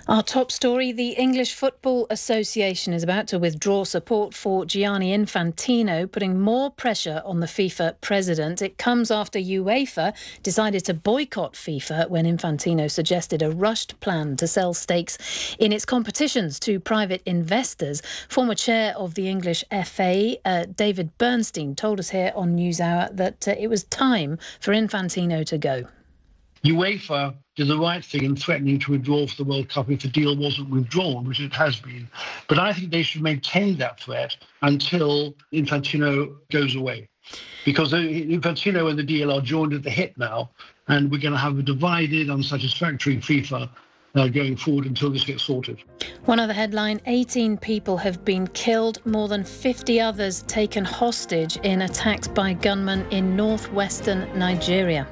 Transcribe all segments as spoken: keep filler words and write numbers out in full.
Our top story, the English Football Association is about to withdraw support for Gianni Infantino, putting more pressure on the FIFA president. It comes after UEFA decided to boycott FIFA when Infantino suggested a rushed plan to sell stakes in its competitions to private investors. Former chair of the English F A, uh, David Bernstein, told us here on NewsHour that uh, it was time for Infantino to go. UEFA did the right thing in threatening to withdraw from the World Cup if the deal wasn't withdrawn, which it has been. But I think they should maintain that threat until Infantino goes away. Because Infantino and the deal are joined at the hip now, and we're going to have a divided, unsatisfactory FIFA uh, going forward until this gets sorted. One other headline, eighteen people have been killed, more than fifty others taken hostage in attacks by gunmen in northwestern Nigeria.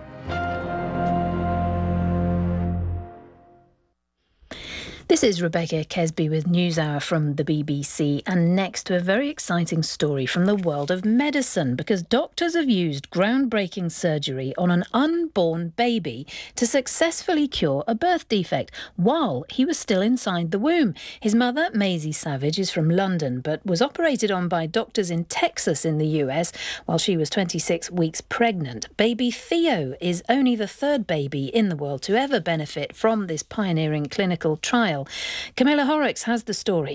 This is Rebecca Kesby with NewsHour from the B B C, and next to a very exciting story from the world of medicine, because doctors have used groundbreaking surgery on an unborn baby to successfully cure a birth defect while he was still inside the womb. His mother, Maisie Savage, is from London but was operated on by doctors in Texas in the U S while she was twenty-six weeks pregnant. Baby Theo is only the third baby in the world to ever benefit from this pioneering clinical trial. Camilla Horrocks has the story.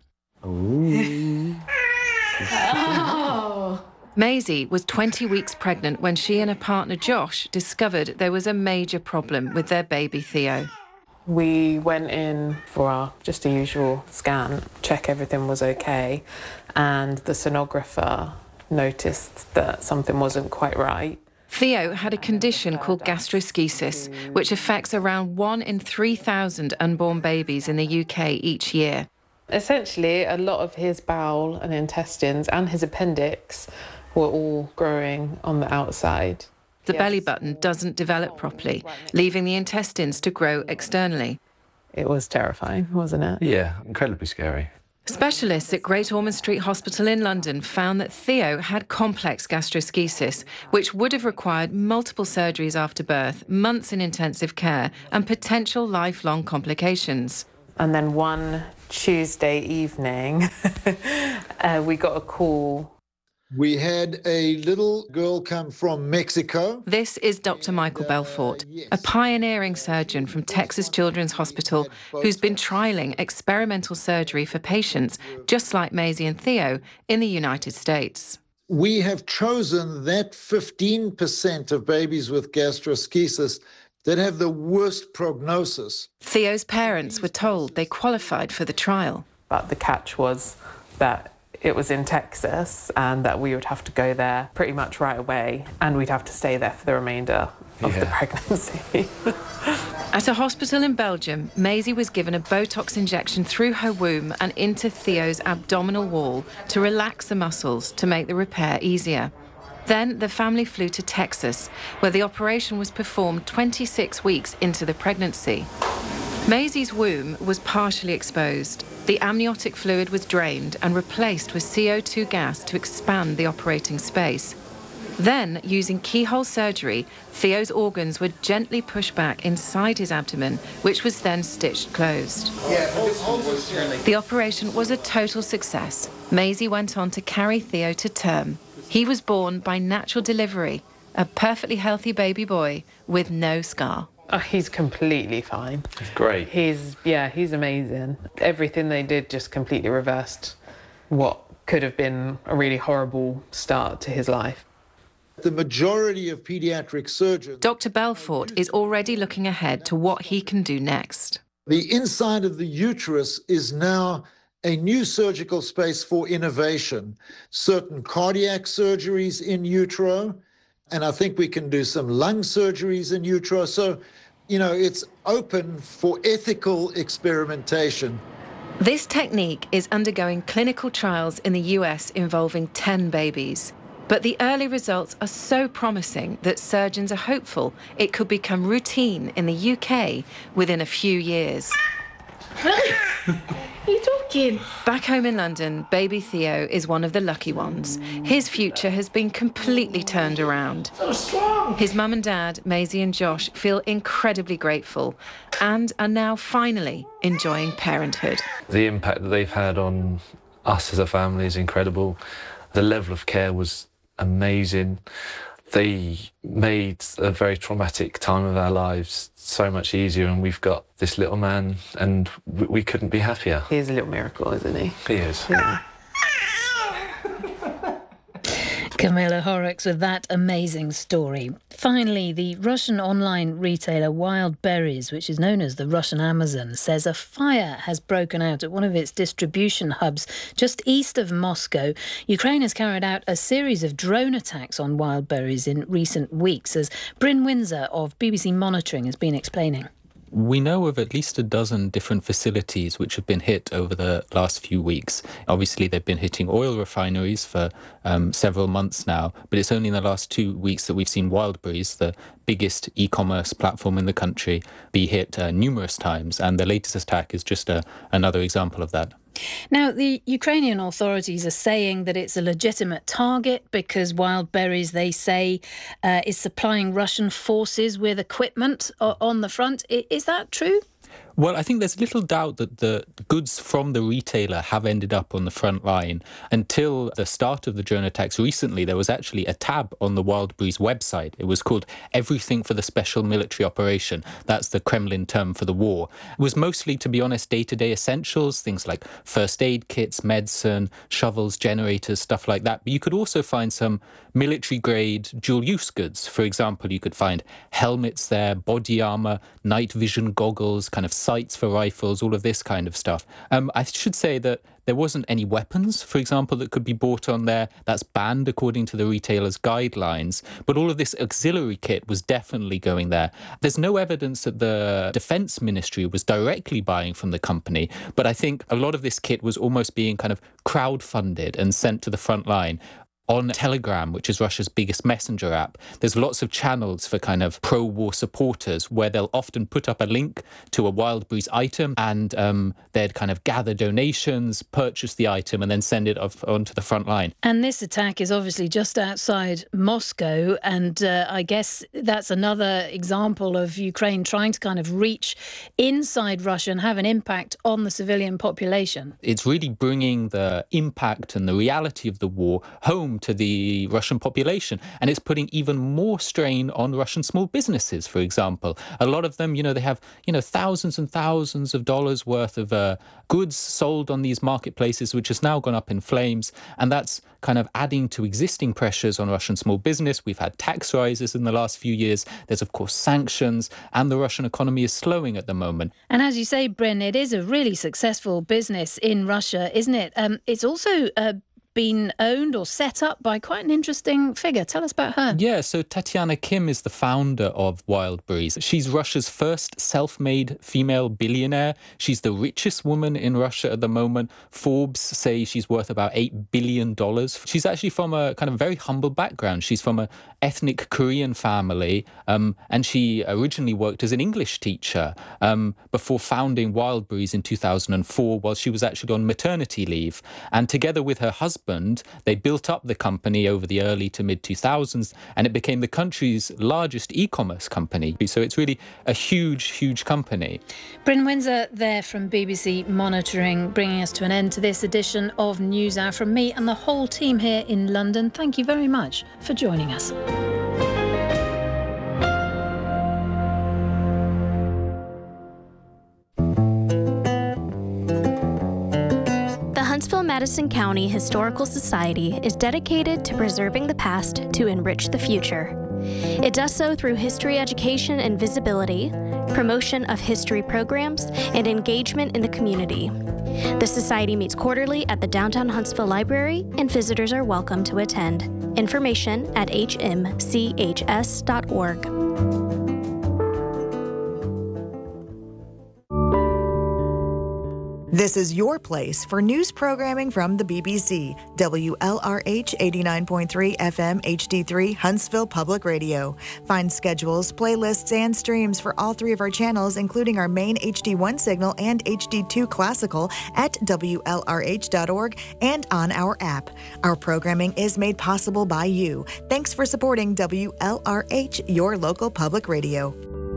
Oh. Maisie was twenty weeks pregnant when she and her partner Josh discovered there was a major problem with their baby Theo. We went in for our just a usual scan, check everything was okay, and the sonographer noticed that something wasn't quite right. Theo had a condition called gastroschisis, which affects around one in three thousand unborn babies in the U K each year. Essentially, a lot of his bowel and intestines and his appendix were all growing on the outside. The belly button doesn't develop properly, leaving the intestines to grow externally. It was terrifying, wasn't it? Yeah, incredibly scary. Specialists at Great Ormond Street Hospital in London found that Theo had complex gastroschisis, which would have required multiple surgeries after birth, months in intensive care, and potential lifelong complications. And then one Tuesday evening, uh, we got a call. We had a little girl come from Mexico. This is Doctor Michael Belfort, a pioneering surgeon from Texas Children's Hospital who's been trialling experimental surgery for patients just like Maisie and Theo in the United States. We have chosen that fifteen percent of babies with gastroschisis that have the worst prognosis. Theo's parents were told they qualified for the trial. But the catch was that it was in Texas and that we would have to go there pretty much right away and we'd have to stay there for the remainder of yeah. the pregnancy. At a hospital in Belgium, Maisie was given a Botox injection through her womb and into Theo's abdominal wall to relax the muscles to make the repair easier. Then the family flew to Texas, where the operation was performed twenty-six weeks into the pregnancy. Maisie's womb was partially exposed. The amniotic fluid was drained and replaced with C O two gas to expand the operating space. Then, using keyhole surgery, Theo's organs were gently pushed back inside his abdomen, which was then stitched closed. The operation was a total success. Maisie went on to carry Theo to term. He was born by natural delivery, a perfectly healthy baby boy with no scar. Oh, he's completely fine. He's great. He's, yeah, he's amazing. Everything they did just completely reversed what could have been a really horrible start to his life. The majority of paediatric surgeons... Doctor Belfort is already looking ahead to what he can do next. The inside of the uterus is now a new surgical space for innovation. Certain cardiac surgeries in utero, and I think we can do some lung surgeries in utero. So, you know, it's open for ethical experimentation. This technique is undergoing clinical trials in the U S involving ten babies. But the early results are so promising that surgeons are hopeful it could become routine in the U K within a few years. You talk shaking. Back home in London, baby Theo is one of the lucky ones. His future has been completely turned around. So strong. His mum and dad, Maisie and Josh, feel incredibly grateful and are now finally enjoying parenthood. The impact that they've had on us as a family is incredible. The level of care was amazing. They made a very traumatic time of our lives so much easier, and we've got this little man, and we, we couldn't be happier. He is a little miracle, isn't he? He is. Yeah. Camilla Horrocks with that amazing story. Finally, the Russian online retailer Wild Berries, which is known as the Russian Amazon, says a fire has broken out at one of its distribution hubs just east of Moscow. Ukraine has carried out a series of drone attacks on Wild Berries in recent weeks, as Bryn Windsor of B B C Monitoring has been explaining. We know of at least a dozen different facilities which have been hit over the last few weeks. Obviously, they've been hitting oil refineries for um, several months now, but it's only in the last two weeks that we've seen Wildberries, the biggest e-commerce platform in the country, be hit uh, numerous times, and the latest attack is just a, another example of that. Now, the Ukrainian authorities are saying that it's a legitimate target because Wild Berries, they say, uh, is supplying Russian forces with equipment on the front. Is that true? Well, I think there's little doubt that the goods from the retailer have ended up on the front line. Until the start of the drone attacks recently, there was actually a tab on the Wildberries website. It was called Everything for the Special Military Operation. That's the Kremlin term for the war. It was mostly, to be honest, day-to-day essentials, things like first aid kits, medicine, shovels, generators, stuff like that. But you could also find some military-grade dual-use goods. For example, you could find helmets there, body armor, night vision goggles, kind of sights for rifles, all of this kind of stuff. Um, I should say that there wasn't any weapons, for example, that could be bought on there. That's banned according to the retailer's guidelines. But all of this auxiliary kit was definitely going there. There's no evidence that the Defense Ministry was directly buying from the company, but I think a lot of this kit was almost being kind of crowdfunded and sent to the front line. On Telegram, which is Russia's biggest messenger app, there's lots of channels for kind of pro-war supporters where they'll often put up a link to a Wildberries item and um, they'd kind of gather donations, purchase the item and then send it off onto the front line. And this attack is obviously just outside Moscow, and uh, I guess that's another example of Ukraine trying to kind of reach inside Russia and have an impact on the civilian population. It's really bringing the impact and the reality of the war home to the Russian population, and it's putting even more strain on Russian small businesses, for example. A lot of them, you know, they have, you know, thousands and thousands of dollars worth of uh, goods sold on these marketplaces, which has now gone up in flames, and that's kind of adding to existing pressures on Russian small business. We've had tax rises in the last few years. There's, of course, sanctions, and the Russian economy is slowing at the moment. And as you say, Bryn, it is a really successful business in Russia, isn't it? Um, it's also uh, been owned or set up by quite an interesting figure. Tell us about her. Yeah, so Tatiana Kim is the founder of Wildberries. She's Russia's first self-made female billionaire. She's the richest woman in Russia at the moment. Forbes say she's worth about eight billion dollars. She's actually from a kind of very humble background. She's from an ethnic Korean family, um, and she originally worked as an English teacher um, before founding Wildberries in two thousand four while she was actually on maternity leave. And together with her husband, they built up the company over the early to mid two thousands, and it became the country's largest e-commerce company. So it's really a huge, huge company. Bryn Windsor there from B B C Monitoring, bringing us to an end to this edition of NewsHour. From me and the whole team here in London, thank you very much for joining us. Huntsville-Madison County Historical Society is dedicated to preserving the past to enrich the future. It does so through history education and visibility, promotion of history programs, and engagement in the community. The Society meets quarterly at the Downtown Huntsville Library, and visitors are welcome to attend. Information at h m c h s dot org. This is your place for news programming from the B B C. W L R H eighty-nine point three F M H D three, Huntsville Public Radio. Find schedules, playlists, and streams for all three of our channels, including our main H D one signal and H D two classical at W L R H dot org and on our app. Our programming is made possible by you. Thanks for supporting W L R H, your local public radio.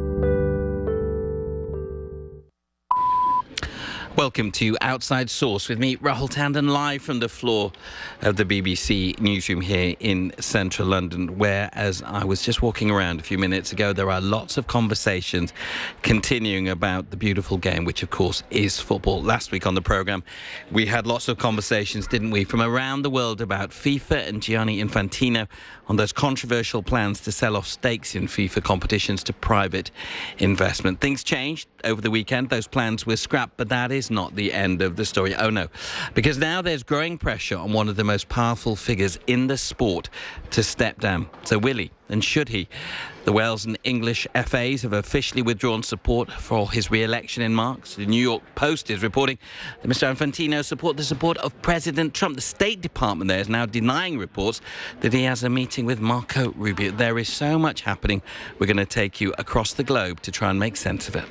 Welcome to Outside Source with me, Rahul Tandon, live from the floor of the B B C newsroom here in central London, where, as I was just walking around a few minutes ago, there are lots of conversations continuing about the beautiful game, which, of course, is football. Last week on the programme, we had lots of conversations, didn't we, from around the world about FIFA and Gianni Infantino on those controversial plans to sell off stakes in FIFA competitions to private investment. Things changed over the weekend. Those plans were scrapped, but that is not the end of the story. Oh no, because now there's growing pressure on one of the most powerful figures in the sport to step down. So will he, and should he? The Wales and English F As have officially withdrawn support for his re-election in March. The New York Post is reporting that Mister Infantino support the support of President Trump. The State Department there is now denying reports that he has a meeting with Marco Rubio. There is so much happening. We're going to take you across the globe to try and make sense of it.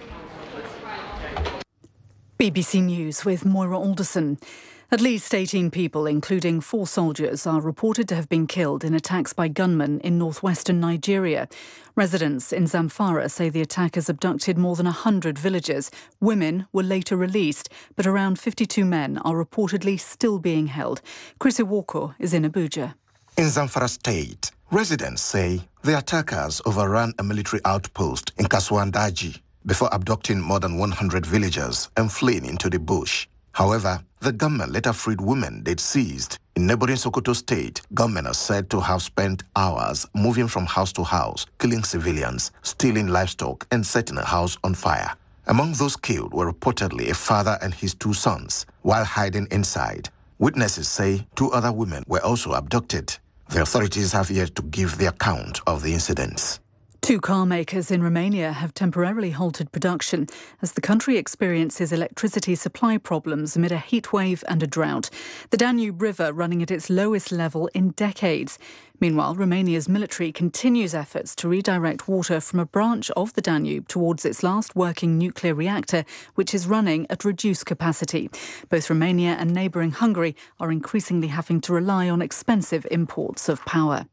B B C News with Moira Alderson. At least eighteen people, including four soldiers, are reported to have been killed in attacks by gunmen in northwestern Nigeria. Residents in Zamfara say the attackers abducted more than one hundred villagers. Women were later released, but around fifty-two men are reportedly still being held. Chris Iwoko is in Abuja. In Zamfara State, residents say the attackers overran a military outpost in Kasuandaji before abducting more than one hundred villagers and fleeing into the bush. However, the gunmen later freed women they'd seized. In neighboring Sokoto State, gunmen are said to have spent hours moving from house to house, killing civilians, stealing livestock, and setting a house on fire. Among those killed were reportedly a father and his two sons, while hiding inside. Witnesses say two other women were also abducted. The authorities have yet to give the account of the incidents. Two car makers in Romania have temporarily halted production as the country experiences electricity supply problems amid a heatwave and a drought. The Danube River running at its lowest level in decades. Meanwhile, Romania's military continues efforts to redirect water from a branch of the Danube towards its last working nuclear reactor, which is running at reduced capacity. Both Romania and neighbouring Hungary are increasingly having to rely on expensive imports of power.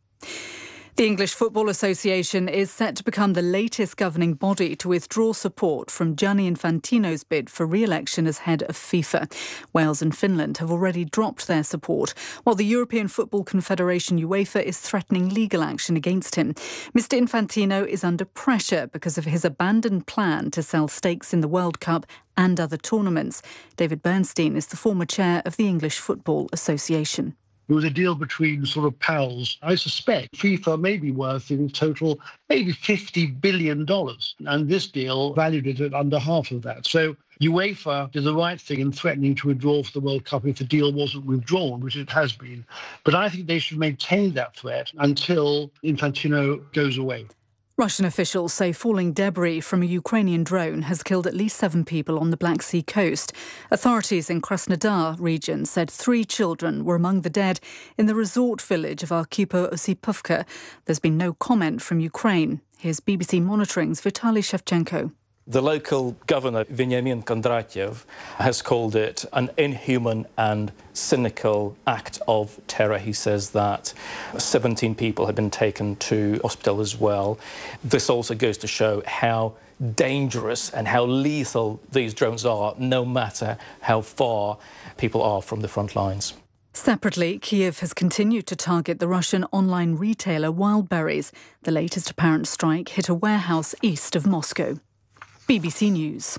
The English Football Association is set to become the latest governing body to withdraw support from Gianni Infantino's bid for re-election as head of FIFA. Wales and Finland have already dropped their support, while the European Football Confederation UEFA is threatening legal action against him. Mister Infantino is under pressure because of his abandoned plan to sell stakes in the World Cup and other tournaments. David Bernstein is the former chair of the English Football Association. It was a deal between sort of pals. I suspect FIFA may be worth in total maybe fifty billion dollars. And this deal valued it at under half of that. So UEFA did the right thing in threatening to withdraw from the World Cup if the deal wasn't withdrawn, which it has been. But I think they should maintain that threat until Infantino goes away. Russian officials say falling debris from a Ukrainian drone has killed at least seven people on the Black Sea coast. Authorities in Krasnodar region said three children were among the dead in the resort village of Archipo-Osipovka. There's been no comment from Ukraine. Here's B B C Monitoring's Vitaly Shevchenko. The local governor, Veniamin Kondratyev, has called it an inhuman and cynical act of terror. He says that seventeen people have been taken to hospital as well. This also goes to show how dangerous and how lethal these drones are, no matter how far people are from the front lines. Separately, Kiev has continued to target the Russian online retailer Wildberries. The latest apparent strike hit a warehouse east of Moscow. B B C News.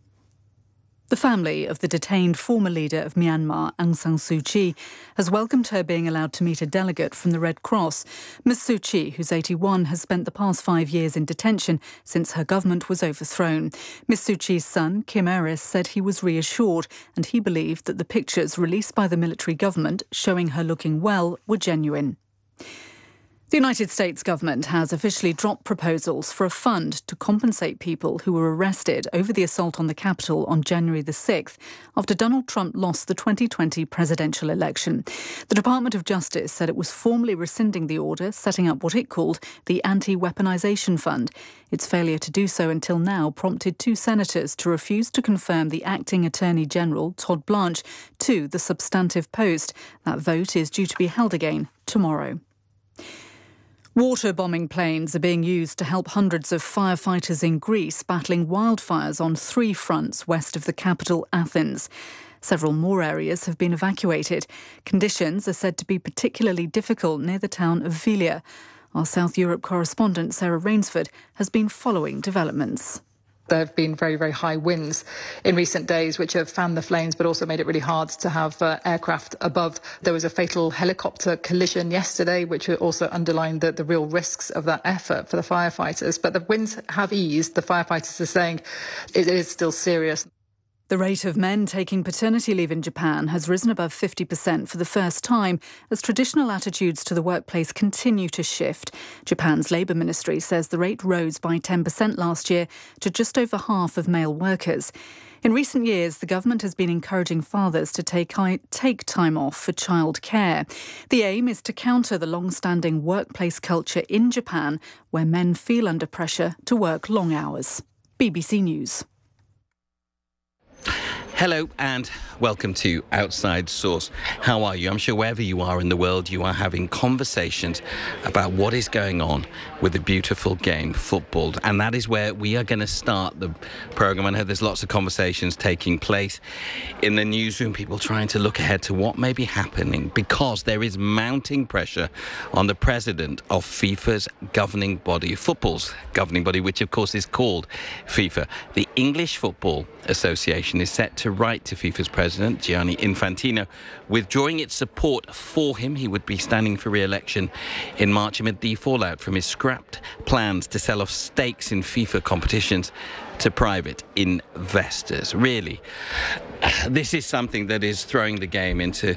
The family of the detained former leader of Myanmar, Aung San Suu Kyi, has welcomed her being allowed to meet a delegate from the Red Cross. Miz Suu Kyi, who's eighty-one, has spent the past five years in detention since her government was overthrown. Miz Suu Kyi's son, Kim Aris, said he was reassured and he believed that the pictures released by the military government showing her looking well were genuine. The United States government has officially dropped proposals for a fund to compensate people who were arrested over the assault on the Capitol on January the sixth after Donald Trump lost the twenty twenty presidential election. The Department of Justice said it was formally rescinding the order, setting up what it called the Anti-Weaponization Fund. Its failure to do so until now prompted two senators to refuse to confirm the acting Attorney General, Todd Blanche, to the substantive post. That vote is due to be held again tomorrow. Water bombing planes are being used to help hundreds of firefighters in Greece battling wildfires on three fronts west of the capital, Athens. Several more areas have been evacuated. Conditions are said to be particularly difficult near the town of Vilia. Our South Europe correspondent, Sarah Rainsford, has been following developments. There have been very, very high winds in recent days, which have fanned the flames, but also made it really hard to have uh, aircraft above. There was a fatal helicopter collision yesterday, which also underlined the, the real risks of that effort for the firefighters. But the winds have eased. The firefighters are saying it is still serious. The rate of men taking paternity leave in Japan has risen above fifty percent for the first time as traditional attitudes to the workplace continue to shift. Japan's Labour Ministry says the rate rose by ten percent last year to just over half of male workers. In recent years, the government has been encouraging fathers to take, take time off for childcare. The aim is to counter the long-standing workplace culture in Japan where men feel under pressure to work long hours. B B C News. Hello and welcome to Outside Source. How are you? I'm sure wherever you are in the world, you are having conversations about what is going on with the beautiful game, football. And that is where we are going to start the programme. I know there's lots of conversations taking place in the newsroom, people trying to look ahead to what may be happening because there is mounting pressure on the president of FIFA's governing body, football's governing body, which of course is called FIFA. The English Football Association is set to write to FIFA's president, Gianni Infantino, withdrawing its support for him. He would be standing for re-election in March amid the fallout from his scrapped plans to sell off stakes in FIFA competitions to private investors. Really, this is something that is throwing the game into,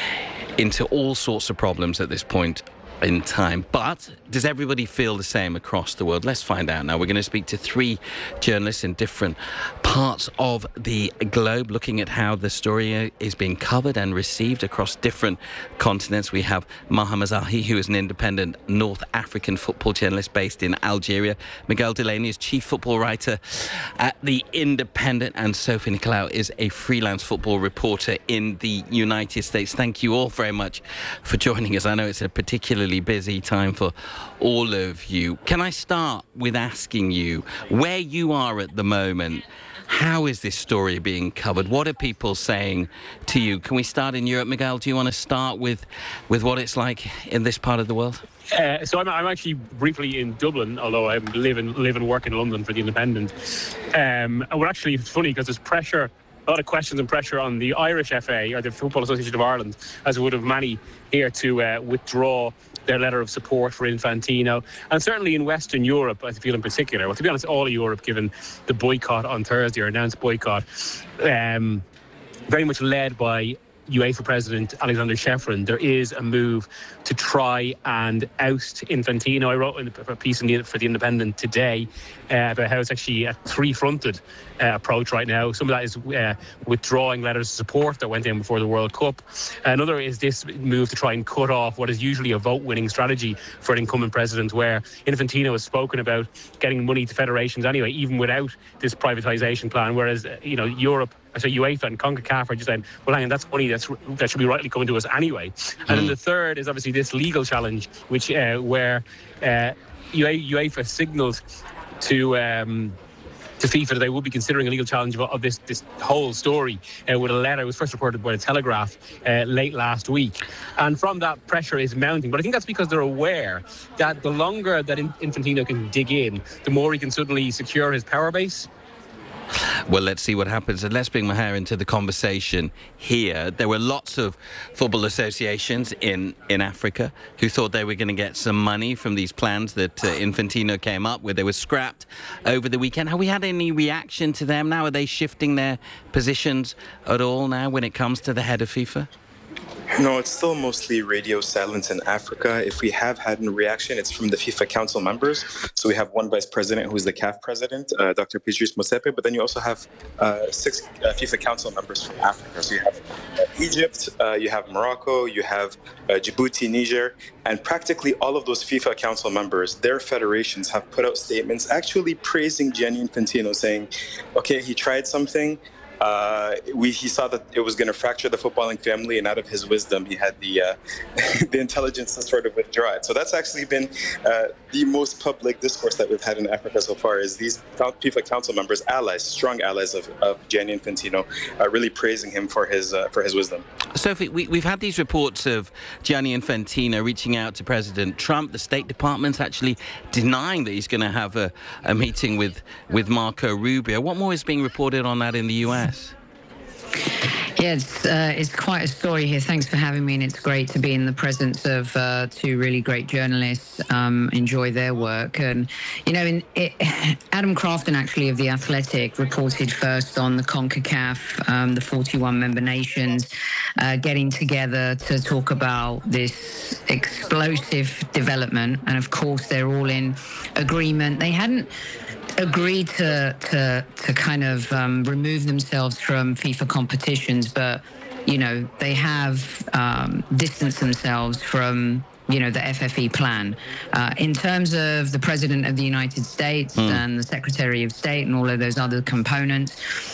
into all sorts of problems at this point in time. But does everybody feel the same across the world? Let's find out now. We're going to speak to three journalists in different parts of the globe, looking at how the story is being covered and received across different continents. We have Maha Mazahi, who is an independent North African football journalist based in Algeria. Miguel Delaney is chief football writer at The Independent, and Sophie Nicolau is a freelance football reporter in the United States. Thank you all very much for joining us. I know it's a particularly busy time for all of you. Can I start with asking you where you are at the moment? How is this story being covered? What are people saying to you? Can we start in Europe? Miguel, do you want to start with, with what it's like in this part of the world? Uh, so I'm, I'm actually briefly in Dublin, although I live and live and work in London for The Independent. Um, and we're actually, it's funny because there's pressure, a lot of questions and pressure on the Irish F A, or the Football Association of Ireland, as it would have many here, to uh, withdraw their letter of support for Infantino. And certainly in Western Europe, I feel in particular, well, to be honest, all of Europe, given the boycott on Thursday, or announced boycott, um, very much led by UEFA President Alexander Shevrin, there is a move to try and oust Infantino. I wrote in a piece in the, for The Independent today uh, about how it's actually a three-fronted uh, approach right now. Some of that is uh, withdrawing letters of support that went in before the World Cup. Another is this move to try and cut off what is usually a vote-winning strategy for an incumbent president, where Infantino has spoken about getting money to federations anyway, even without this privatisation plan, whereas, you know, Europe, so UEFA and CONCACAF are just saying, well, hang on, that's money that's, that should be rightly coming to us anyway. Mm. And then the third is obviously this legal challenge, which uh, where uh, UEFA signalled to um, to FIFA that they will be considering a legal challenge of, of this this whole story uh, with a letter. It was first reported by the Telegraph uh, late last week. And from that, pressure is mounting. But I think that's because they're aware that the longer that Infantino can dig in, the more he can suddenly secure his power base. Well, let's see what happens. And let's bring Maher into the conversation here. There were lots of football associations in, in Africa who thought they were going to get some money from these plans that uh, Infantino came up with. They were scrapped over the weekend. Have we had any reaction to them now? Are they shifting their positions at all now when it comes to the head of FIFA? No, it's still mostly radio silence in Africa. If we have had a reaction, it's from the FIFA Council members. So we have one vice president who is the C A F president, uh, Doctor Patrice Motsepe, but then you also have uh, six uh, FIFA Council members from Africa. So you have uh, Egypt, uh, you have Morocco, you have uh, Djibouti, Niger, and practically all of those FIFA Council members, their federations have put out statements actually praising Gianni Infantino, saying, okay, he tried something. Uh, we, he saw that it was going to fracture the footballing family, and out of his wisdom, he had the uh, the intelligence to sort of withdraw it. So that's actually been uh, the most public discourse that we've had in Africa so far, is these FIFA Council members, allies, strong allies of, of Gianni Infantino, uh, really praising him for his uh, for his wisdom. Sophie, we, we've had these reports of Gianni Infantino reaching out to President Trump. The State Department's actually denying that he's going to have a, a meeting with, with Marco Rubio. What more is being reported on that in the U S? Yeah, it's, uh, it's quite a story here. Thanks for having me, and it's great to be in the presence of uh, two really great journalists, um, enjoy their work. And, you know, in, it, Adam Crafton, actually, of The Athletic, reported first on the CONCACAF, um, the forty-one member nations, uh, getting together to talk about this explosive development. And, of course, they're all in agreement. They hadn't agreed to to to kind of um, remove themselves from FIFA competitions, but you know they have um, distanced themselves from you know the F F E plan. Uh, in terms of the President of the United States mm. and the Secretary of State and all of those other components,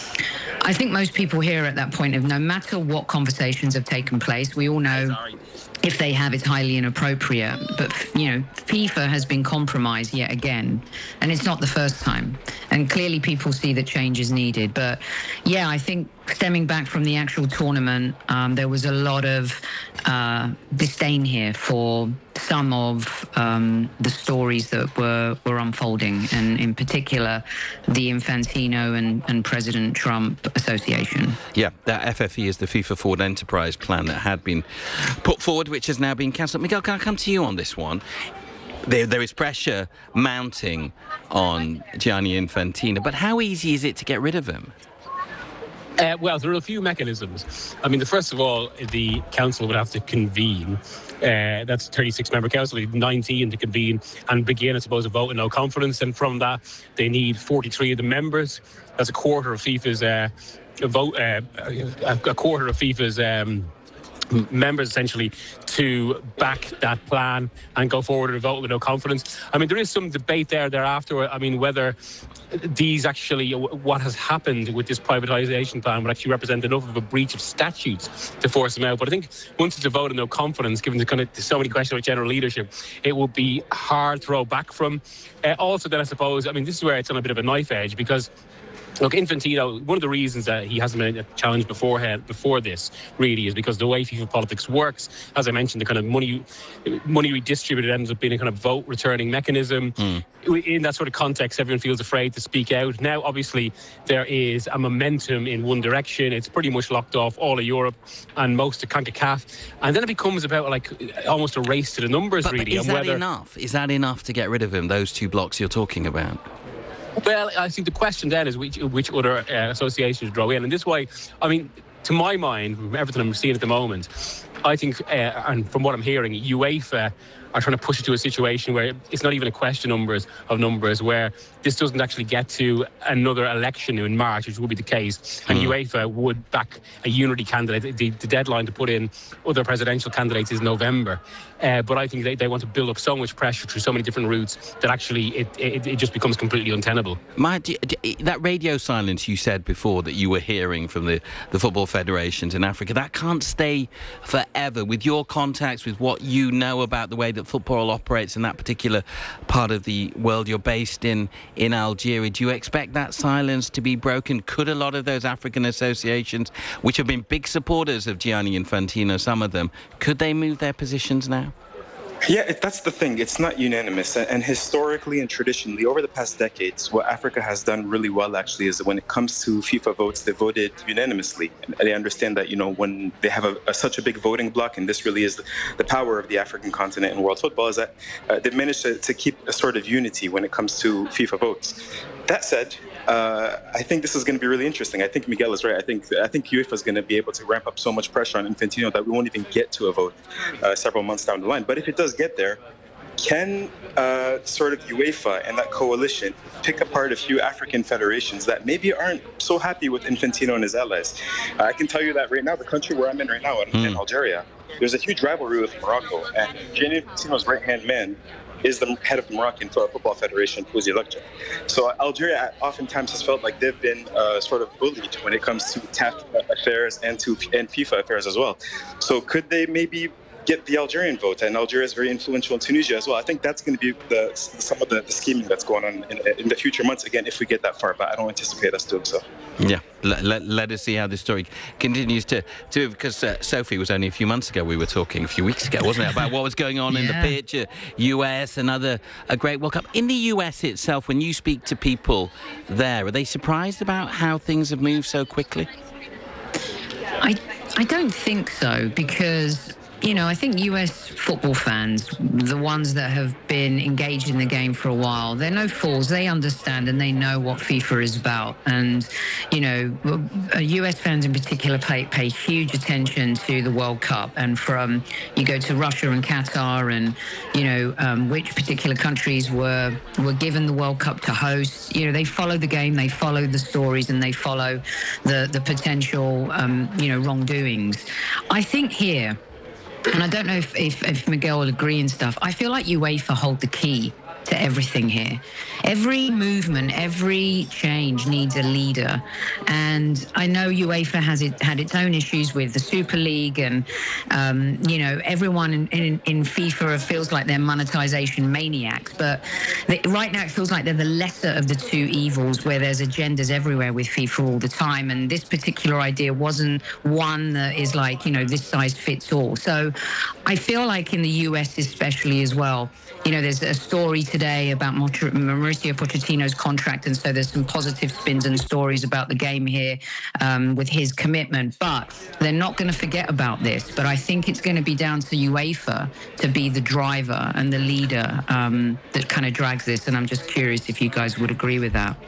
I think most people here at that point of no matter what conversations have taken place, we all know. If they have, it's highly inappropriate. But, you know, FIFA has been compromised yet again. And it's not the first time. And clearly people see that change is needed. But, yeah, I think stemming back from the actual tournament, um, there was a lot of uh, disdain here for some of um, the stories that were, were unfolding, and in particular, the Infantino and, and President Trump association. Yeah, that F F E is the FIFA Forward Enterprise Plan that had been put forward, which has now been cancelled. Miguel, can I come to you on this one? There, there is pressure mounting on Gianni Infantino, but how easy is it to get rid of him? Uh, well, there are a few mechanisms. I mean, the first of all, the council would have to convene. Uh, that's a thirty-six member council, nineteen to convene and begin, I suppose, a vote of no confidence. And from that, they need forty-three of the members. That's a quarter of FIFA's uh, vote, uh, a quarter of FIFA's um, members, essentially, to back that plan and go forward with a vote with no confidence. I mean, there is some debate there thereafter. I mean, whether these actually, what has happened with this privatisation plan would actually represent enough of a breach of statutes to force them out. But I think once it's a vote of no confidence, given the kind of so many questions about general leadership, it will be hard to roll back from. Uh, also, then I suppose, I mean, this is where it's on a bit of a knife edge, because look, Infantino, one of the reasons that he hasn't been challenged beforehand, before this, really, is because the way FIFA politics works, as I mentioned, the kind of money money redistributed ends up being a kind of vote-returning mechanism. Mm. In that sort of context, everyone feels afraid to speak out. Now, obviously, there is a momentum in one direction. It's pretty much locked off all of Europe and most of CONCACAF. And then it becomes about, like, almost a race to the numbers, but, really. But is and that whether, enough? Is that enough to get rid of him, those two blocks you're talking about? Well, I think the question then is which which other uh, associations draw in. And this way, I mean, to my mind, from everything I'm seeing at the moment, I think, uh, and from what I'm hearing, UEFA are trying to push it to a situation where it's not even a question numbers of numbers, where this doesn't actually get to another election in March, which would be the case, and mm. UEFA would back a unity candidate. The, the deadline to put in other presidential candidates is November. Uh, but I think they, they want to build up so much pressure through so many different routes that actually it, it, it just becomes completely untenable. My, that radio silence you said before that you were hearing from the, the football federations in Africa, that can't stay forever. With your contacts, with what you know about the way that football operates in that particular part of the world, you're based in, in Algeria, do you expect that silence to be broken? Could a lot of those African associations, which have been big supporters of Gianni Infantino, some of them, could they move their positions now? Yeah, it, that's the thing. It's not unanimous. And historically and traditionally, over the past decades, what Africa has done really well, actually, is that when it comes to FIFA votes, they voted unanimously. And they understand that, you know, when they have a, a, such a big voting bloc, and this really is the, the power of the African continent and world football, is that uh, they've managed to, to keep a sort of unity when it comes to FIFA votes. That said, uh, I think this is going to be really interesting. I think Miguel is right. I think I think UEFA is going to be able to ramp up so much pressure on Infantino that we won't even get to a vote uh, several months down the line. But if it does get there, can uh, sort of UEFA and that coalition pick apart a few African federations that maybe aren't so happy with Infantino and his allies? Uh, I can tell you that right now, the country where I'm in right now, in, mm. in Algeria, there's a huge rivalry with Morocco, and Gianni Infantino's right-hand man is the head of the Moroccan Football Federation, Fouzi Lakhdjouf. So Algeria oftentimes has felt like they've been uh, sort of bullied when it comes to T A F affairs and to and FIFA affairs as well. So could they maybe get the Algerian vote? And Algeria is very influential in Tunisia as well. I think that's going to be the, some of the, the scheming that's going on in, in the future months, again, if we get that far, but I don't anticipate us doing so. Yeah, let, let, let us see how this story continues to, to because uh, Sophie, was only a few months ago we were talking, a few weeks ago, wasn't it, about what was going on yeah. in the pitch, uh, U S, another a great World Cup. In the U S itself, when you speak to people there, are they surprised about how things have moved so quickly? I, I don't think so, because you know, I think U S football fans, the ones that have been engaged in the game for a while, they're no fools. They understand and they know what FIFA is about. And, you know, U S fans in particular pay, pay huge attention to the World Cup. And from, you go to Russia and Qatar and, you know, um, which particular countries were, were given the World Cup to host. You know, they follow the game, they follow the stories, and they follow the, the potential, um, you know, wrongdoings. I think here, and I don't know if, if, if Miguel will agree and stuff, I feel like UEFA hold the key to everything here. Every movement, every change needs a leader. And I know UEFA has it, had its own issues with the Super League and, um, you know, everyone in, in, in FIFA feels like they're monetization maniacs. But they, right now it feels like they're the lesser of the two evils, where there's agendas everywhere with FIFA all the time. And this particular idea wasn't one that is like, you know, this size fits all. So I feel like in the U S especially as well, you know, there's a story today about Mauricio Pochettino's contract, and so there's some positive spins and stories about the game here um, with his commitment. But they're not going to forget about this. But I think it's going to be down to UEFA to be the driver and the leader um, that kind of drags this. And I'm just curious if you guys would agree with that.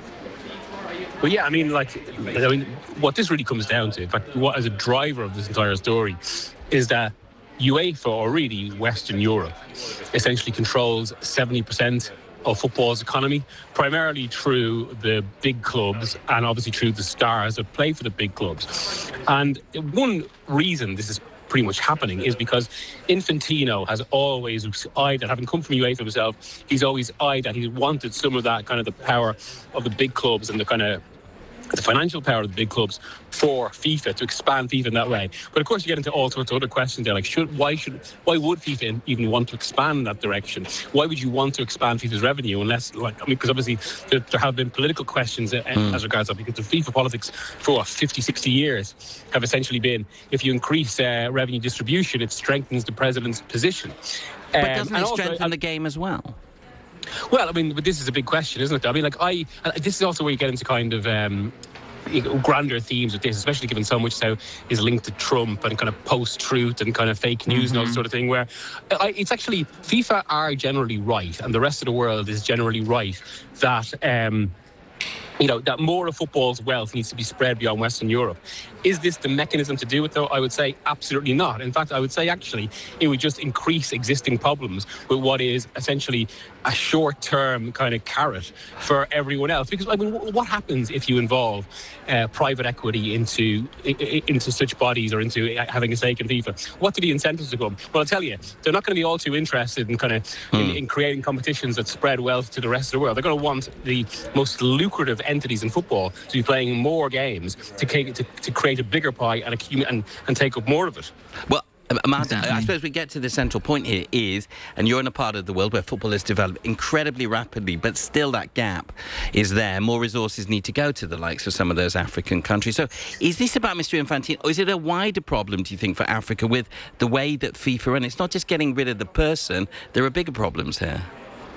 Well, yeah, I mean, like, I mean, what this really comes down to, in fact, what as a driver of this entire story, is that UEFA, or really Western Europe, essentially controls seventy percent of football's economy, primarily through the big clubs and obviously through the stars that play for the big clubs. And one reason this is pretty much happening is because Infantino has always eyed that, having come from UEFA himself, he's always eyed that. He's wanted some of that kind of the power of the big clubs and the kind of the financial power of the big clubs for FIFA, to expand FIFA in that way. But of course you get into all sorts of other questions there, like should why should why would FIFA even want to expand in that direction? Why would you want to expand FIFA's revenue unless, like, I mean, because obviously there, there have been political questions mm. as regards that, because the FIFA politics for what, fifty, sixty years have essentially been, if you increase uh, revenue distribution, it strengthens the president's position. But um, doesn't it strengthen also, the game as well? Well, I mean, but this is a big question, isn't it? I mean, like, I, this is also where you get into kind of um, grander themes with this, especially given so much so is linked to Trump and kind of post-truth and kind of fake news mm-hmm. and all that sort of thing, where I, it's actually, FIFA are generally right, and the rest of the world is generally right, that um, you know, that more of football's wealth needs to be spread beyond Western Europe. Is this the mechanism to do it, though? I would say absolutely not. In fact, I would say actually it would just increase existing problems with what is essentially a short-term kind of carrot for everyone else. Because, I mean, what happens if you involve uh, private equity into into such bodies or into having a stake in FIFA? What do the incentives to come? Well, I'll tell you, they're not going to be all too interested in kind of hmm. in, in creating competitions that spread wealth to the rest of the world. They're going to want the most lucrative entities in football to be playing more games to, to, to create a bigger pie and, accumulate and, and take up more of it. Well, Martin, exactly. I suppose we get to the central point here is, and you're in a part of the world where football has developed incredibly rapidly, but still that gap is there. More resources need to go to the likes of some of those African countries. So is this about Mister Infantino, or is it a wider problem, do you think, for Africa with the way that FIFA run? It's not just getting rid of the person, there are bigger problems here.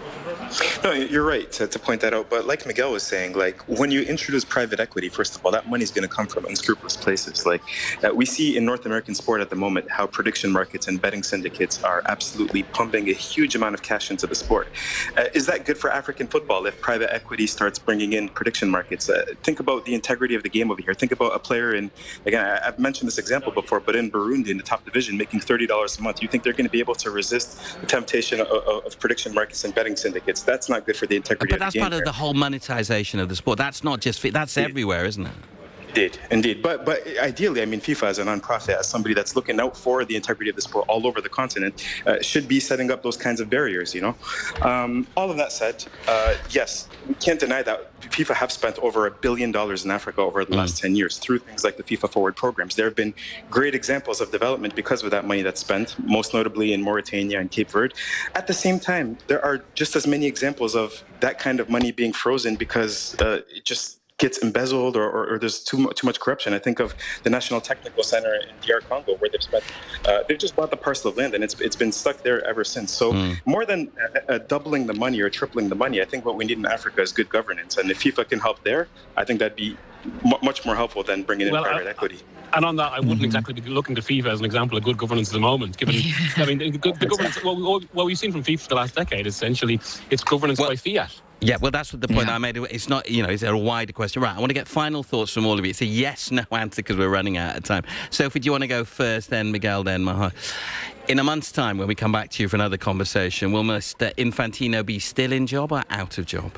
No, you're right to, to point that out. But like Miguel was saying, like when you introduce private equity, first of all, that money is going to come from unscrupulous places. Like uh, we see in North American sport at the moment, how prediction markets and betting syndicates are absolutely pumping a huge amount of cash into the sport. Uh, is that good for African football if private equity starts bringing in prediction markets? Uh, think about the integrity of the game over here. Think about a player in, again, I, I've mentioned this example before, but in Burundi, in the top division, making thirty dollars a month. You think they're going to be able to resist the temptation of, of, of prediction markets and betting syndicates? That's not good for the integrity but of the game. But that's part of the whole monetization of the sport. That's not just, that's yeah. everywhere, isn't it? Indeed, indeed. But but ideally, I mean, FIFA as a nonprofit, as somebody that's looking out for the integrity of the sport all over the continent, uh, should be setting up those kinds of barriers, you know. Um, all of that said, uh, yes, we can't deny that FIFA have spent over a billion dollars in Africa over the last mm. ten years through things like the FIFA Forward programs. There have been great examples of development because of that money that's spent, most notably in Mauritania and Cape Verde. At the same time, there are just as many examples of that kind of money being frozen because uh, it just gets embezzled or, or, or there's too much, too much corruption. I think of the National Technical Center in D R Congo where they've spent, uh, they've just bought the parcel of land and it's it's been stuck there ever since. So mm. more than uh, uh, doubling the money or tripling the money, I think what we need in Africa is good governance. And if FIFA can help there, I think that'd be m- much more helpful than bringing in well, private I, equity. And on that, I wouldn't mm-hmm. exactly be looking to FIFA as an example of good governance at the moment. Given, I mean, the, the governance, what, what we've seen from FIFA for the last decade, essentially, it's governance well, by fiat. Yeah, well, that's the point yeah. I made. It's not, you know, is there a wider question? Right, I want to get final thoughts from all of you. It's a yes, no answer because we're running out of time. Sophie, do you want to go first, then Miguel, then Maha? In a month's time, when we come back to you for another conversation, will Mister Infantino be still in job or out of job?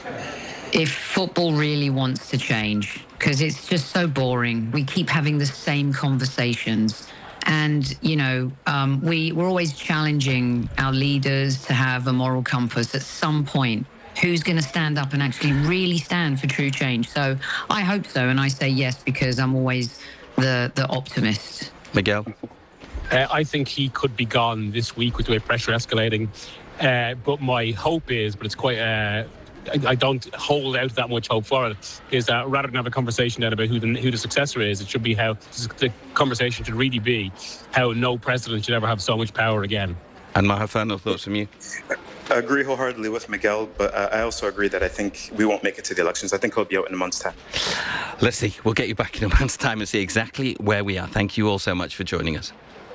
If football really wants to change, because it's just so boring. We keep having the same conversations. And, you know, um, we, we're always challenging our leaders to have a moral compass at some point. Who's going to stand up and actually really stand for true change? So I hope so, and I say yes because I'm always the, the optimist. Miguel? Uh, I think he could be gone this week with the way pressure escalating. Uh, but my hope is, but it's quite... Uh, I, I don't hold out that much hope for it, is that rather than have a conversation then about who the, who the successor is, it should be how... The conversation should really be how no president should ever have so much power again. And Maha, final thoughts from you? I agree wholeheartedly with Miguel, but uh, I also agree that I think we won't make it to the elections. I think he'll be out in a month's time. Let's see. We'll get you back in a month's time and see exactly where we are. Thank you all so much for joining us.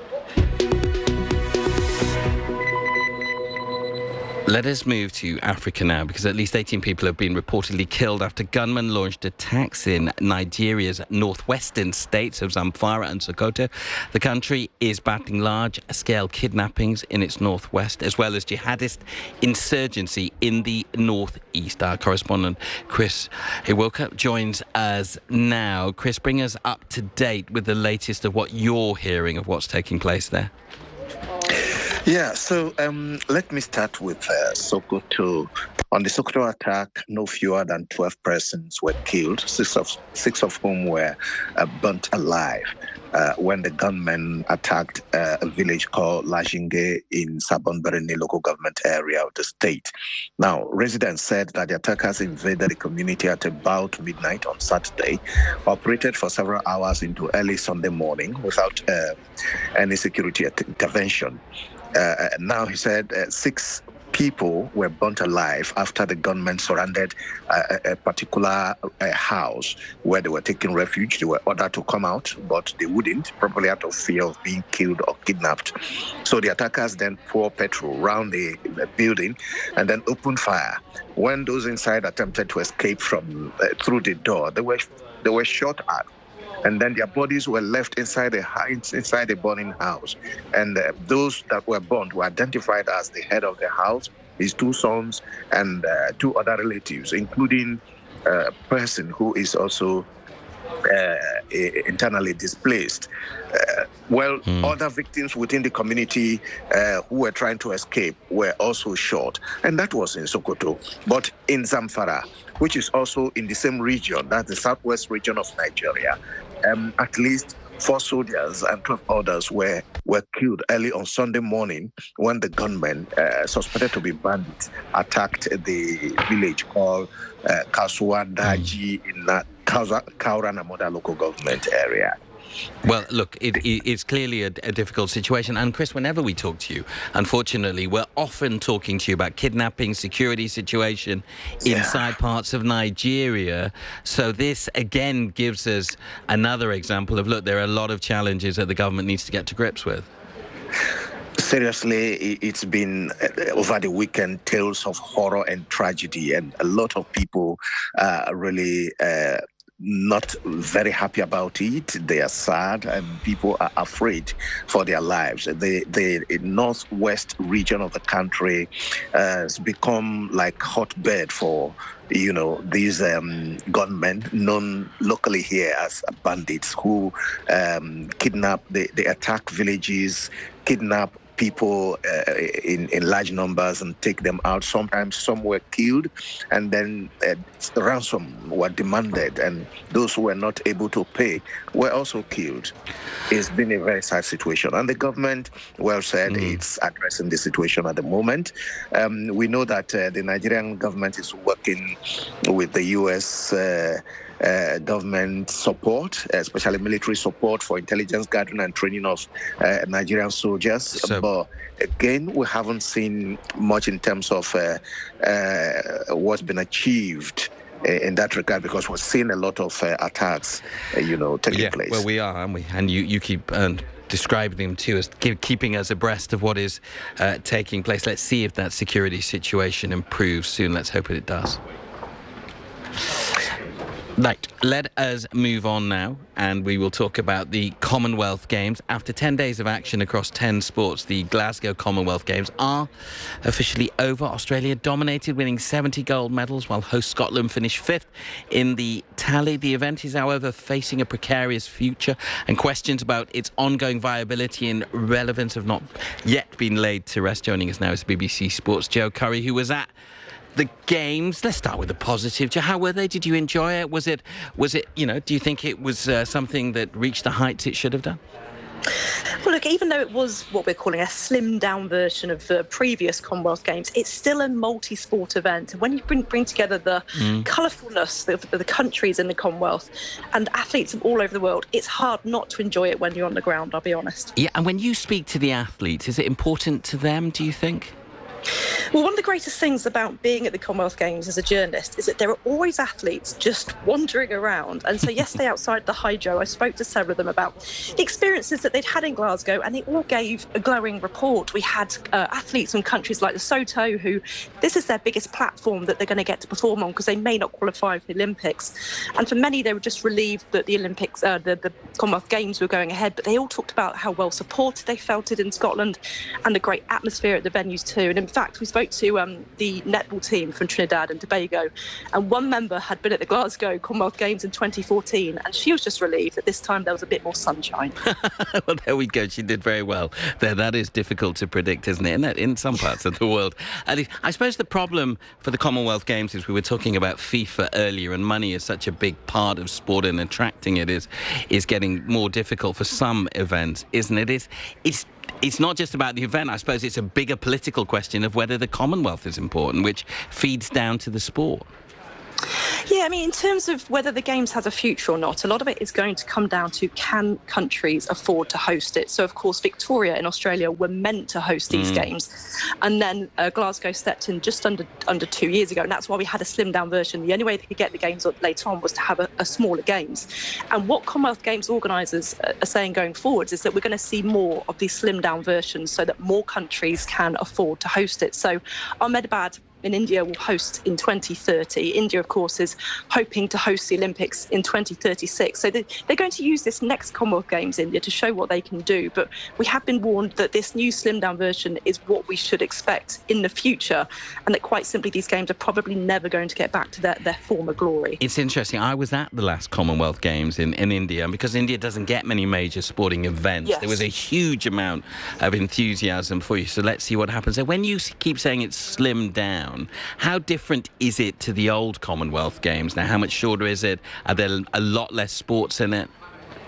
Let us move to Africa now, because at least eighteen people have been reportedly killed after gunmen launched attacks in Nigeria's northwestern states of Zamfara and Sokoto. The country is battling large-scale kidnappings in its northwest, as well as jihadist insurgency in the northeast. Our correspondent, Chris Iwoka, joins us now. Chris, bring us up to date with the latest of what you're hearing of what's taking place there. Yeah, so um, let me start with uh, Sokoto. On the Sokoto attack, no fewer than twelve persons were killed, six of six of whom were uh, burnt alive uh, when the gunmen attacked uh, a village called Lajinge in Sabon Birni local government area of the state. Now, residents said that the attackers invaded the community at about midnight on Saturday, operated for several hours into early Sunday morning without uh, any security intervention. Uh, now, he said uh, six people were burnt alive after the gunmen surrounded uh, a, a particular uh, house where they were taking refuge. They were ordered to come out, but they wouldn't, probably out of fear of being killed or kidnapped. So the attackers then poured petrol around the, the building and then opened fire. When those inside attempted to escape from uh, through the door, they were they were shot at. And then their bodies were left inside the inside the burning house. And uh, those that were burnt were identified as the head of the house, his two sons, and uh, two other relatives, including a person who is also uh, internally displaced. Uh, well, mm. other victims within the community uh, who were trying to escape were also shot. And that was in Sokoto. But in Zamfara, which is also in the same region, that's the southwest region of Nigeria, um, at least four soldiers and twelve others were, were killed early on Sunday morning when the gunmen, uh, suspected to be bandits, attacked the village called uh, Kaswa Daji mm. in that Kaura Namoda local government area. Well, look, it, it, it's clearly a, a difficult situation. And Chris, whenever we talk to you, unfortunately, we're often talking to you about kidnapping, security situation yeah. inside parts of Nigeria. So this, again, gives us another example of, look, there are a lot of challenges that the government needs to get to grips with. Seriously, it's been uh, over the weekend tales of horror and tragedy, and a lot of people uh, really uh, not very happy about it. They are sad, and people are afraid for their lives. The the northwest region of the country uh, has become like hotbed for, you know, these um, gunmen known locally here as bandits who um, kidnap, they, they attack villages, kidnap people uh, in, in large numbers and take them out. Sometimes some were killed, and then uh, ransom were demanded, and those who were not able to pay were also killed. It's been a very sad situation, and the government, well said, mm. it's addressing the situation at the moment. Um, we know that uh, the Nigerian government is working with the U S uh, Uh, government support, especially military support for intelligence gathering and training of uh, Nigerian soldiers. So, but again, we haven't seen much in terms of uh, uh, what's been achieved in that regard, because we're seeing a lot of uh, attacks, uh, you know, taking yeah, place. Well, we are, aren't we? And you, you keep um, describing them to us, keep, keeping us abreast of what is uh, taking place. Let's see if that security situation improves soon. Let's hope it does. Right, let us move on now, and we will talk about the Commonwealth Games. After ten days of action across ten sports, the Glasgow Commonwealth Games are officially over. Australia dominated, winning seventy gold medals, while host Scotland finished fifth in the tally. The event is, however, facing a precarious future, and questions about its ongoing viability and relevance have not yet been laid to rest. Joining us now is B B C Sports' Joe Curry, who was at the games. Let's start with the positive. Joe, how were they? Did you enjoy it? Was it, was it, you know, do you think it was uh, something that reached the heights it should have done? Well, look, even though it was what we're calling a slimmed-down version of the previous Commonwealth Games, it's still a multi-sport event. And when you bring, bring together the mm. colourfulness of the countries in the Commonwealth and athletes from all over the world, it's hard not to enjoy it when you're on the ground, I'll be honest. Yeah, and when you speak to the athletes, is it important to them, do you think? Well, one of the greatest things about being at the Commonwealth Games as a journalist is that there are always athletes just wandering around. And so yesterday outside the Hydro, I spoke to several of them about the experiences that they'd had in Glasgow, and they all gave a glowing report. We had uh, athletes from countries like Lesotho who this is their biggest platform that they're going to get to perform on, because they may not qualify for the Olympics. And for many, they were just relieved that the Olympics, uh, the, the Commonwealth Games were going ahead, but they all talked about how well supported they felt it in Scotland and the great atmosphere at the venues too. And in fact, we spoke to um, the netball team from Trinidad and Tobago, and one member had been at the Glasgow Commonwealth Games in twenty fourteen, and she was just relieved that this time there was a bit more sunshine. Well, there we go. She did very well there. That is difficult to predict, isn't it, in, in some parts of the world. And I suppose the problem for the Commonwealth Games is, we were talking about FIFA earlier, and money is such a big part of sport, and attracting it is is getting more difficult for some events, isn't it? It's, it's It's not just about the event. I suppose it's a bigger political question of whether the Commonwealth is important, which feeds down to the sport. Yeah, I mean, in terms of whether the Games has a future or not, a lot of it is going to come down to, can countries afford to host it? So, of course, Victoria in Australia were meant to host these mm. Games. And then uh, Glasgow stepped in just under under two years ago. And that's why we had a slimmed-down version. The only way they could get the Games later on was to have a, a smaller Games. And what Commonwealth Games organisers are saying going forwards is that we're going to see more of these slimmed-down versions so that more countries can afford to host it. So Ahmedabad in India will host in twenty thirty. India, of course, is hoping to host the Olympics in twenty thirty-six. So they're going to use this next Commonwealth Games, India, to show what they can do. But we have been warned that this new slimmed-down version is what we should expect in the future, and that quite simply these Games are probably never going to get back to their, their former glory. It's interesting. I was at the last Commonwealth Games in, in India, and because India doesn't get many major sporting events, yes. there was a huge amount of enthusiasm for you. So let's see what happens there. When you keep saying it's slimmed down, how different is it to the old Commonwealth Games now? How much shorter is it? Are there a lot less sports in it?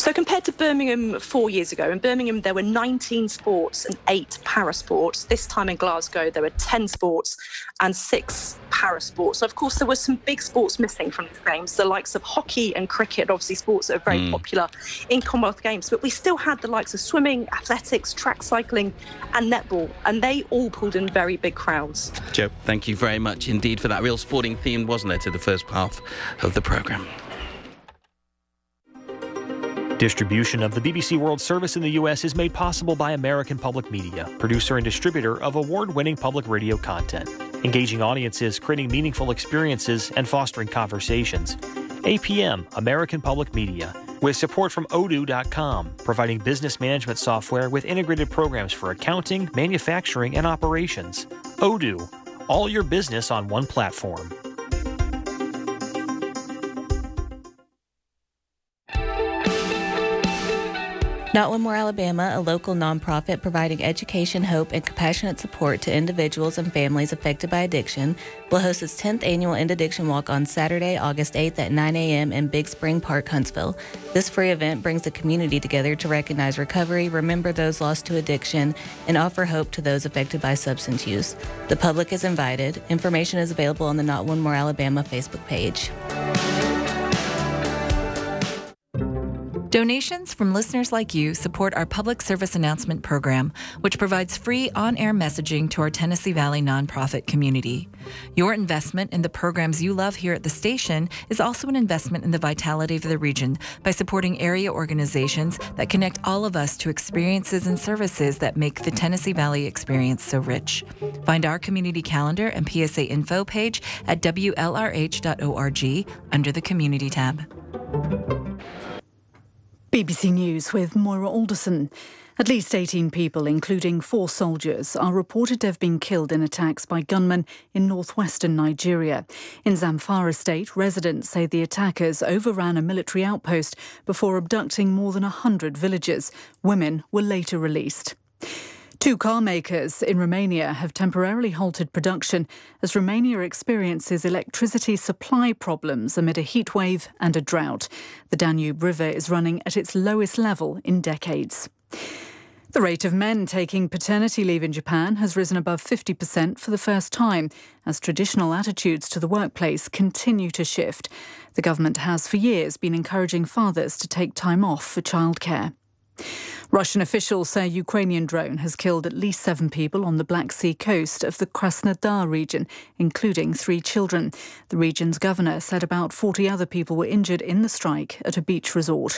So compared to Birmingham four years ago, in Birmingham there were nineteen sports and eight parasports. This time in Glasgow there were ten sports and six parasports. So of course there were some big sports missing from these games, the likes of hockey and cricket, obviously sports that are very mm. popular in Commonwealth Games. But we still had the likes of swimming, athletics, track cycling and netball, and they all pulled in very big crowds. Jo, thank you very much indeed for that. Real sporting theme, wasn't there, to the first half of the programme. Distribution of the B B C World Service in the U S is made possible by American Public Media, producer and distributor of award-winning public radio content, engaging audiences, creating meaningful experiences, and fostering conversations. A P M, American Public Media, with support from odoo dot com, providing business management software with integrated programs for accounting, manufacturing, and operations. Odoo, all your business on one platform. Not One More Alabama, a local nonprofit providing education, hope, and compassionate support to individuals and families affected by addiction, will host its tenth annual End Addiction Walk on Saturday, August eighth at nine a.m. in Big Spring Park, Huntsville. This free event brings the community together to recognize recovery, remember those lost to addiction, and offer hope to those affected by substance use. The public is invited. Information is available on the Not One More Alabama Facebook page. Donations from listeners like you support our public service announcement program, which provides free on-air messaging to our Tennessee Valley nonprofit community. Your investment in the programs you love here at the station is also an investment in the vitality of the region by supporting area organizations that connect all of us to experiences and services that make the Tennessee Valley experience so rich. Find our community calendar and P S A info page at W L R H dot org under the Community tab. B B C News with Moira Alderson. At least eighteen people, including four soldiers, are reported to have been killed in attacks by gunmen in northwestern Nigeria. In Zamfara state, residents say the attackers overran a military outpost before abducting more than one hundred villagers. Women were later released. Two car makers in Romania have temporarily halted production as Romania experiences electricity supply problems amid a heat wave and a drought. The Danube River is running at its lowest level in decades. The rate of men taking paternity leave in Japan has risen above fifty percent for the first time as traditional attitudes to the workplace continue to shift. The government has for years been encouraging fathers to take time off for childcare. Russian officials say a Ukrainian drone has killed at least seven people on the Black Sea coast of the Krasnodar region, including three children. The region's governor said about forty other people were injured in the strike at a beach resort.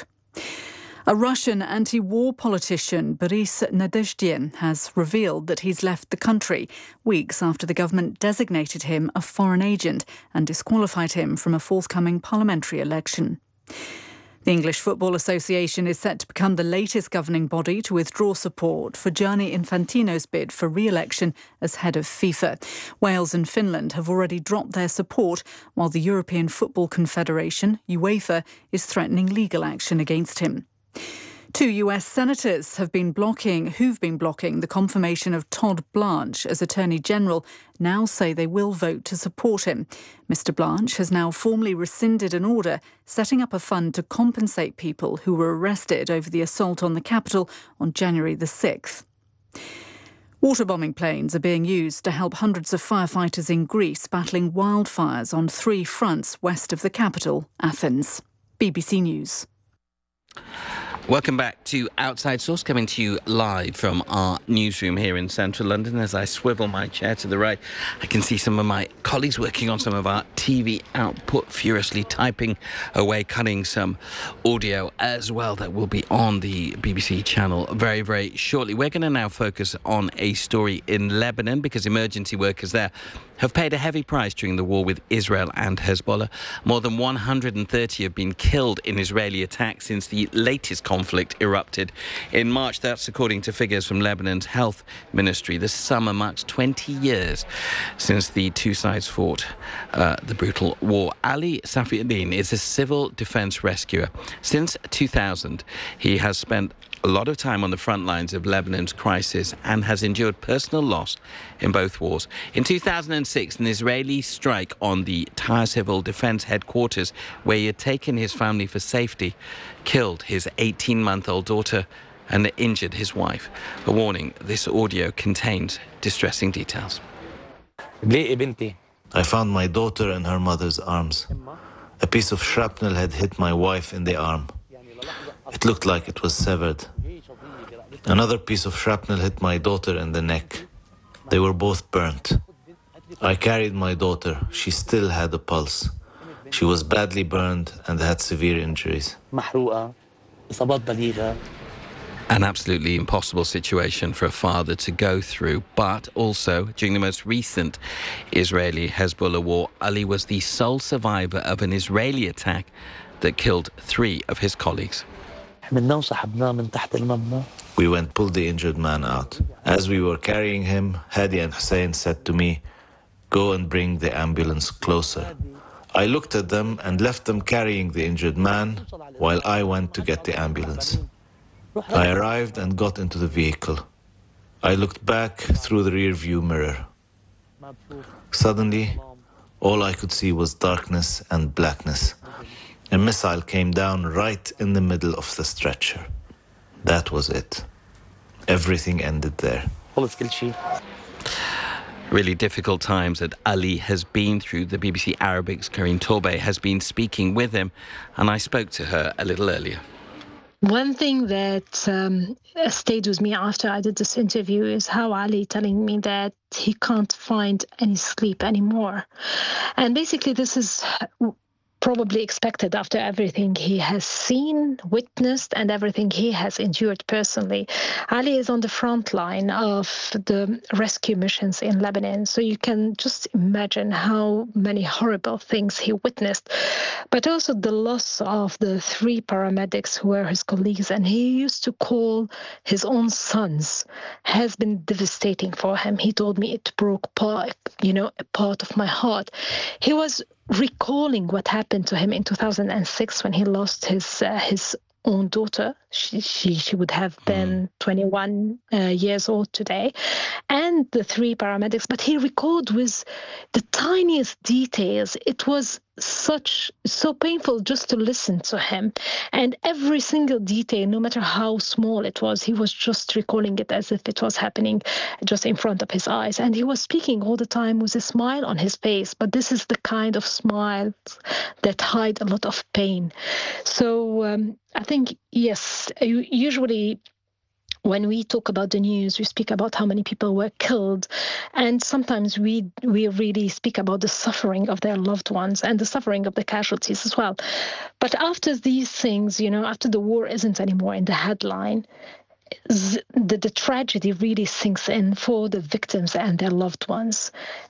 A Russian anti-war politician, Boris Nadezhdin, has revealed that he's left the country weeks after the government designated him a foreign agent and disqualified him from a forthcoming parliamentary election. The English Football Association is set to become the latest governing body to withdraw support for Gianni Infantino's bid for re-election as head of FIFA. Wales and Finland have already dropped their support, while the European Football Confederation, UEFA, is threatening legal action against him. Two U S senators have been blocking, who've been blocking the confirmation of Todd Blanche as Attorney General, now say they will vote to support him. Mister Blanche has now formally rescinded an order setting up a fund to compensate people who were arrested over the assault on the Capitol on January the sixth. Waterbombing planes are being used to help hundreds of firefighters in Greece battling wildfires on three fronts west of the capital, Athens. B B C News. Welcome back to Outside Source, coming to you live from our newsroom here in central London. As I swivel my chair to the right, I can see some of my colleagues working on some of our T V output, furiously typing away, cutting some audio as well that will be on the B B C channel very, very shortly. We're going to now focus on a story in Lebanon because emergency workers there have paid a heavy price during the war with Israel and Hezbollah. More than one hundred thirty have been killed in Israeli attacks since the latest conflict conflict erupted in March. That's according to figures from Lebanon's health ministry. This summer marks twenty years since the two sides fought uh, the brutal war. Ali Safiuddin is a civil defense rescuer. Since two thousand, he has spent a lot of time on the front lines of Lebanon's crisis and has endured personal loss in both wars. In two thousand six, an Israeli strike on the Tyre Civil Defense headquarters, where he had taken his family for safety, killed his eighteen-month-old daughter and injured his wife. A warning, this audio contains distressing details. I found my daughter in her mother's arms. A piece of shrapnel had hit my wife in the arm. It looked like it was severed. Another piece of shrapnel hit my daughter in the neck. They were both burnt. I carried my daughter. She still had a pulse. She was badly burned and had severe injuries. An absolutely impossible situation for a father to go through, but also during the most recent Israeli-Hezbollah war, Ali was the sole survivor of an Israeli attack that killed three of his colleagues. We went pulled the injured man out. As we were carrying him, Hadi and Hussein said to me, "Go and bring the ambulance closer." I looked at them and left them carrying the injured man while I went to get the ambulance. I arrived and got into the vehicle. I looked back through the rear view mirror. Suddenly, all I could see was darkness and blackness. A missile came down right in the middle of the stretcher. That was it. Everything ended there. Really difficult times that Ali has been through. The B B C Arabic's Karine Torbey has been speaking with him, and I spoke to her a little earlier. One thing that um, stayed with me after I did this interview is how Ali telling me that he can't find any sleep anymore. And basically this is probably expected after everything he has seen, witnessed, and everything he has endured personally. Ali is on the front line of the rescue missions in Lebanon, so you can just imagine how many horrible things he witnessed, but also the loss of the three paramedics who were his colleagues, and he used to call his own sons, has been devastating for him. He told me it broke part, you know, a part of my heart. He was recalling what happened to him in two thousand six when he lost his uh, his own daughter. She she she would have been twenty-one uh, years old today, and the three paramedics. But he recalled with the tiniest details. It was such so painful just to listen to him, and every single detail, no matter how small it was, he was just recalling it as if it was happening just in front of his eyes. And he was speaking all the time with a smile on his face, but this is the kind of smile that hide a lot of pain. So um, I think, yes, usually when we talk about the news, we speak about how many people were killed, and sometimes we we really speak about the suffering of their loved ones and the suffering of the casualties as well. But after these things, you know, after the war isn't anymore in the headline, the, the tragedy really sinks in for the victims and their loved ones.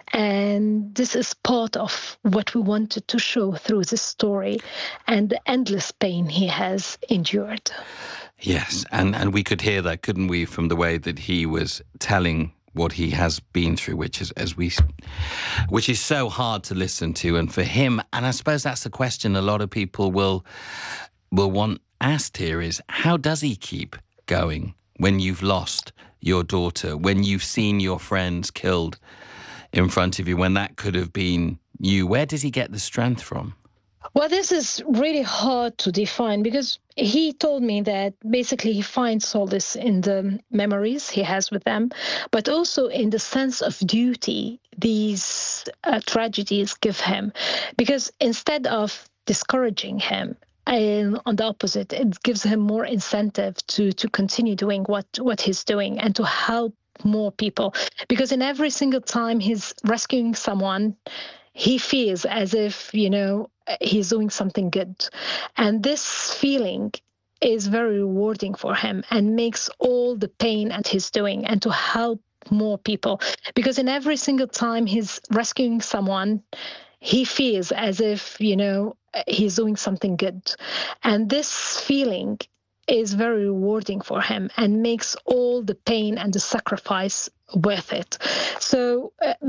And this is part of what we wanted to show through this story and the endless pain he has endured. Yes, and, and we could hear that, couldn't we, from the way that he was telling what he has been through, which is as we, which is so hard to listen to. And for him, and I suppose that's the question a lot of people will will want asked here is, how does he keep going when you've lost your daughter, when you've seen your friends killed in front of you, when that could have been you? Where does he get the strength from? Well, this is really hard to define, because he told me that basically he finds solace in the memories he has with them, but also in the sense of duty these uh, tragedies give him. Because instead of discouraging him, and on the opposite, it gives him more incentive to, to continue doing what, what he's doing and to help more people. Because in every single time he's rescuing someone, he feels as if, you know, he's doing something good. And this feeling is very rewarding for him and makes all the pain at his doing and to help more people. Because in every single time he's rescuing someone, he feels as if, you know, he's doing something good. And this feeling is very rewarding for him and makes all the pain and the sacrifice worth it. So uh,